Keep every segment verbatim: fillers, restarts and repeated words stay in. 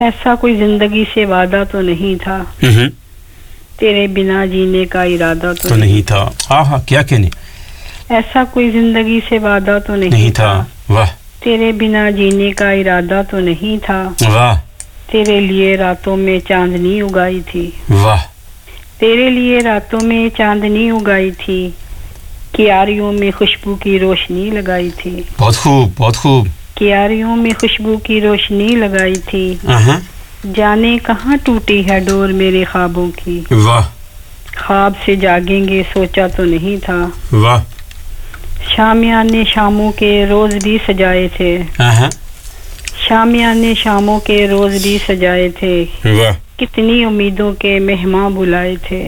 ایسا کوئی زندگی سے وعدہ تو نہیں تھا تیرے بنا جینے کا ارادہ تو نہیں تھا ہاں ہاں کیا کہنے ایسا کوئی زندگی سے وعدہ تو نہیں تھا واہ تیرے بنا جینے کا ارادہ تو نہیں تھا واہ تیرے لیے راتوں میں چاندنی اگائی تھی واہ تیرے لیے راتوں میں چاندنی اگائی تھی کیاریوں میں خوشبو کی روشنی لگائی تھی بہت خوب بہت خوب کیاریوں میں خوشبو کی روشنی لگائی تھی جانے کہاں ٹوٹی ہے ڈور میرے خوابوں کی واہ خواب سے جاگیں گے سوچا تو نہیں تھا واہ شامیانے شاموں کے روز بھی سجائے تھے شامیانے شاموں کے روز بھی سجائے تھے واہ کتنی امیدوں کے مہمان بلائے تھے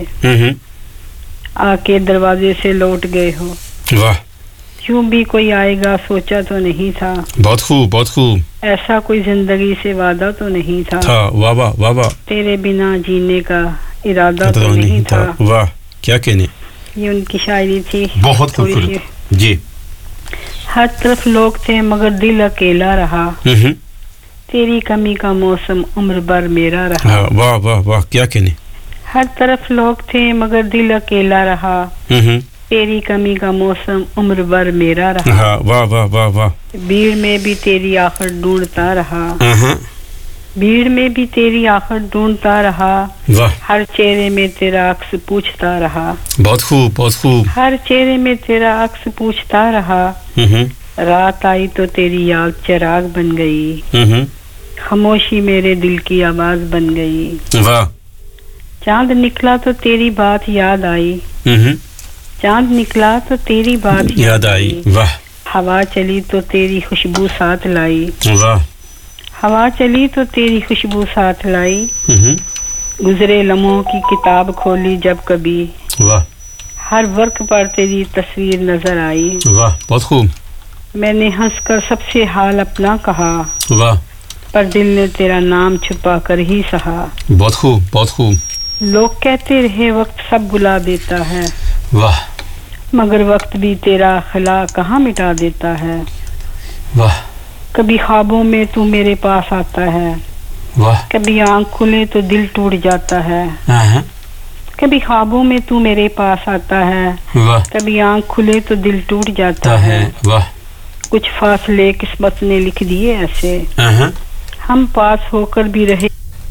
آ کے دروازے سے لوٹ گئے ہو واہ یوں بھی کوئی آئے گا سوچا تو نہیں تھا بہت خوب بہت خوب ایسا کوئی زندگی سے وعدہ تو نہیں تھا تھا واہ واہ واہ واہ تیرے بنا جینے کا ارادہ تو نہیں تھا واہ کیا کہنے یہ ان کی شاعری تھی بہت خوبصورت جی ہر طرف لوگ تھے مگر دل اکیلا رہا تیری کمی کا موسم عمر بھر میرا رہا واہ واہ واہ کیا کہنے ہر طرف لوگ تھے مگر دل اکیلا رہا تیری کمی کا موسم عمر بھر میرا رہا واہ واہ واہ واہ بھیڑ میں بھی تیری آخر ڈھونڈتا رہا بھیڑ میں بھی تیری آخر ڈھونڈتا رہا ہر چہرے میں تیرا عکس پوچھتا رہا بہت خوب بہت خوب ہر چہرے میں تیرا عکس پوچھتا رہا رات آئی تو تیری یاد چراغ بن گئی خاموشی میرے دل کی آواز بن گئی واہ چاند نکلا تو تیری بات یاد آئی چاند نکلا تو تیری بات یاد آئی واہ ہوا چلی تو تیری خوشبو ساتھ لائی واہ ہوا چلی تو تیری خوشبو ساتھ لائی گزرے لمحوں کی کتاب کھولی جب کبھی واہ ہر ورق پر تیری تصویر نظر آئی واہ بہت خوب میں نے ہنس کر سب سے حال اپنا کہا واہ پر دل نے تیرا نام چھپا کر ہی سہا بہت خوب بہت خوب لوگ کہتے رہے وقت سب بلا دیتا ہے واہ مگر وقت بھی تیرا خلا کہاں مٹا دیتا ہے واہ کبھی خوابوں میں تو میرے پاس آتا ہے واہ کبھی آنکھ کھلے تو دل ٹوٹ جاتا ہے کبھی خوابوں میں تو میرے پاس آتا ہے واہ کبھی آنکھ کھلے تو دل ٹوٹ جاتا ہے واہ کچھ فاصلے قسمت نے لکھ دیے ایسے ہم پاس ہو کر بھی رہے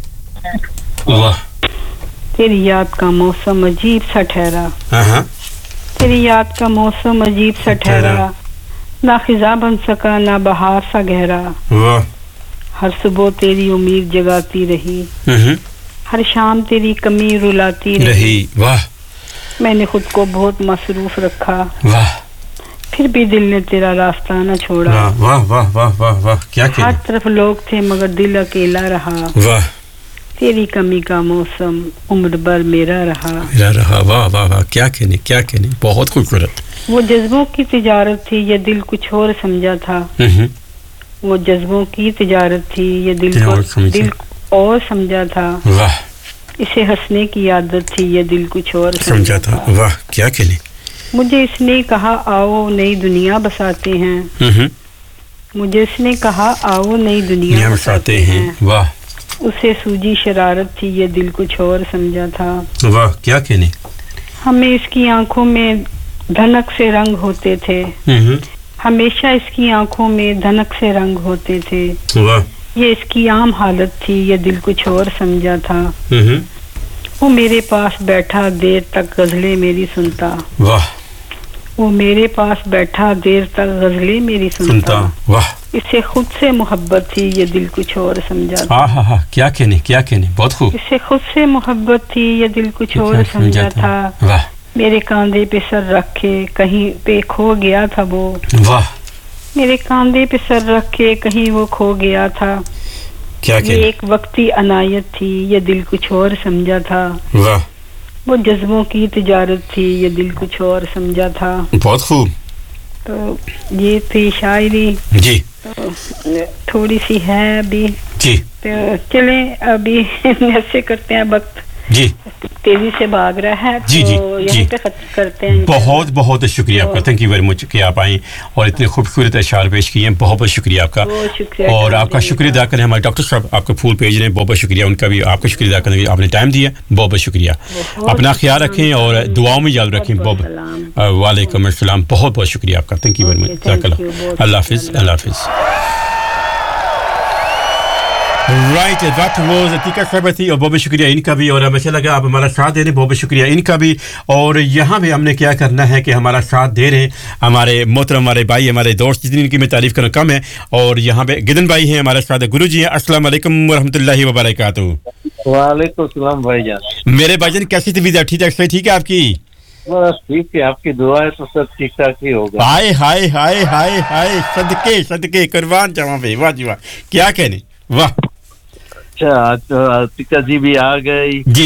واہ تیری یاد کا موسم عجیب سا ٹھہرا تیری یاد کا موسم عجیب سا ٹھہرا نہ خزاں بن سکا نہ بہار سا گہرا ہر صبح تیری امید جگاتی رہی ہر شام تیری کمی رلاتی رہی واہ میں نے خود کو بہت مصروف رکھا واہ پھر بھی دل نے تیرا راستہ نہ چھوڑا واہ واہ واہ واہ واہ کیا کہنے ہر طرف لوگ تھے مگر دل اکیلا رہا واہ تیری کمی کا موسم عمر بھر میرا رہا میرا رہا واہ واہ واہ کیا کہنے کیا کہنے بہت خوبصورت وہ جذبوں کی تجارت تھی یہ دل کچھ اور سمجھا تھا وہ جذبوں کی تجارت تھی یہ دل کو دل اور سمجھا تھا واہ اسے ہنسنے کی عادت تھی یہ دل کچھ اور سمجھا تھا واہ کیا کہنے مجھے اس نے کہا آؤ نئی دنیا بساتے ہیں مجھے اس نے کہا آؤ نئی دنیا بساتے ہیں واہ اسے سوجی شرارت تھی یہ دل کچھ اور سمجھا تھا واہ کیا کہنے ہمیں اس کی آنکھوں میں دھنک سے رنگ ہوتے تھے ہمیشہ اس کی آنکھوں میں دھنک سے رنگ ہوتے تھے واہ یہ اس کی عام حالت تھی یہ دل کچھ اور سمجھا تھا وہ میرے پاس بیٹھا دیر تک غزلیں میری سنتا واہ وہ میرے پاس بیٹھا دیر تک غزلیں میری سنتا واہ اسے خود سے محبت تھی یہ دل کچھ اور سمجھا تھا ہاں ہاں کیا کہنے کیا کہنے بہت خوب اسے خود سے محبت تھی یہ دل کچھ اور سمجھا تھا واہ میرے کاندھے پہ سر رکھے کہیں پہ کھو گیا تھا وہ واہ میرے کاندھے پہ سر رکھ کے کہیں وہ کھو گیا تھا کیا یہ ایک وقتی عنایت تھی یہ دل کچھ اور سمجھا تھا واہ وہ جذبوں کی تجارت تھی یہ دل کچھ اور سمجھا تھا بہت خوب تو یہ تھی شاعری جی تھوڑی سی ہے ابھی جی تو چلیں ابھی ایسے کرتے ہیں وقت جی तेजी से भाग रहा है जी, तो जी, यहीं पे खत्म करते हैं बहुत बहुत शुक्रिया आपका थैंक यू वेरी मच कि आप आए और इतने खूबसूरत अशार पेश किए हैं बहुत बहुत शुक्रिया आपका और आपका शुक्रिया अदा करें हमारे डॉक्टर साहब आपको फूल भेज रहे हैं बहुत बहुत शुक्रिया उनका भी आपका शुक्रिया अदा करें आपने टाइम दिया बहुत बहुत शुक्रिया अपना ख्याल रखें और दुआओं में याद रखें बहुत वालेकुम अस्सलाम बहुत बहुत शुक्रिया आपका थैंक यू वेरी मच अल्लाह हाफिज़ अल्लाह हाफिज़ राइट दैट वाज अतीका साहब थी और बहुत बहुत शुक्रिया इनका भी और हमें अच्छा लगा आप हमारा साथ दे रहे हैं बहुत बहुत शुक्रिया इनका भी और यहाँ पे हमने क्या करना है कि हमारा साथ दे रहे हैं हमारे मोहतरम हमारे भाई हमारे दोस्त जितनी इनकी मैं तारीफ करना कम है और यहाँ पे गिदन भाई हैं हमारे साथ गुरु जी हैं अस्सलाम वालेकुम व रहमतुल्लाहि व बरकातहू वालेकुम सलाम भाईजान मेरे भाईजान कैसी तबीयत ठीक ठाक सही ठीक है आपकी बस ठीक है आपकी दुआ है तो सब ठीक ठाक ही होगा हाय हाय हाय हाय हाय सदके सदके कुर्बान जावा भाई वाह जी वाह क्या कहने वाह अच्छा तो अतिका जी भी आ गई जी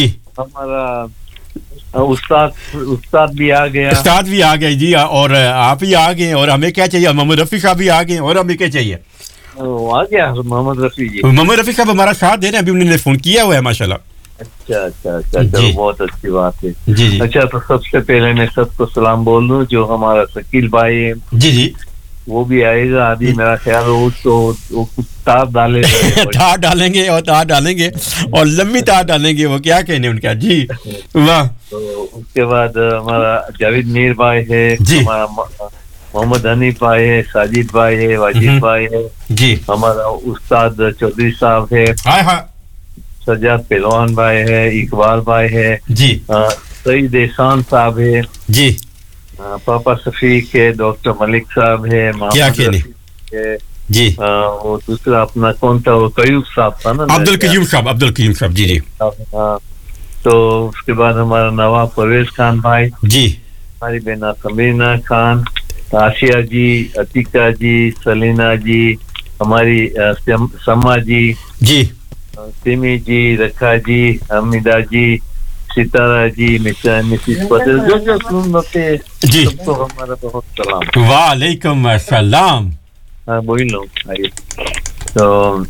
हमारा उस्ताद उस्ताद भी आ गया उस्ताद भी आ गए जी और आप ही आ गए और हमें क्या चाहिए मोहम्मद रफी साहब भी आ गए और हमें क्या चाहिए वो आ गया मोहम्मद रफी जी मोहम्मद रफी साहब हमारा साथ दे रहे हैं अभी उन्होंने फोन किया हुआ है माशाल्लाह अच्छा अच्छा अच्छा चलो बहुत अच्छी बात है जी जी अच्छा तो सबसे पहले मैं सबको सलाम बोल दूं जो हमारा शकील भाई है जी जी वो भी आएगा अभी मेरा ख्याल हो तो वो कुछ तार डालेंगे तार डालेंगे और तार डालेंगे और लंबी तार डालेंगे वो क्या कहने उनका जी वाह तो उसके बाद हमारा जावेद मीर भाई है हमारा मोहम्मद हनीफ भाई है साजिद भाई है वाजिद भाई है जी हमारा उस्ताद चौधरी साहब है हाय हाय सजाद पहलवान भाई है इकबाल भाई है जी सईद एहसान साहब है जी पापा शफीक है डॉक्टर मलिक साहब है क्या कहने जी वो दूसरा अपना कौन था वो कयूब साहब था ना अब्दुल कयूम साहब अब्दुल कयूम साहब जी जी तो उसके बाद हमारा नवाब परवेज खान भाई जी हमारी बहना समीना खान आशिया जी अतीका जी सलीना जी हमारी समा जी जी सिमी जी रखा जी हमीदा जी सितारा जी मिसिस पटेल जो जो सुन होते जी सबको हमारा बहुत सलाम वालेकुम अस्सलाम हाँ बोल लो आइए तो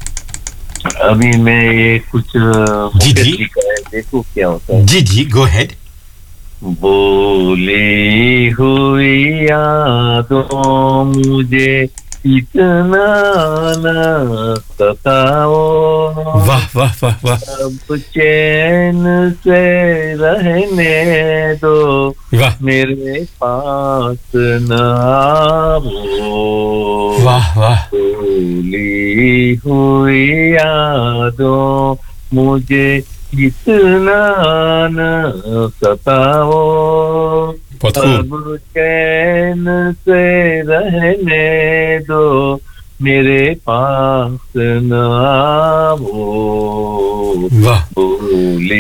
अभी मैं ये कुछ जी जी लिखा है देखो क्या होता है जी जी गो हेड बोली हुई यादों मुझे इतना न सताओ वाह वाह वाह वाह अब चैन से रहने दो वाह मेरे पास न आओ वाह वाह भूली हुई यादों मुझे इतना न सताओ अब चैन से रहने दो मेरे पास न आओ वाह भूली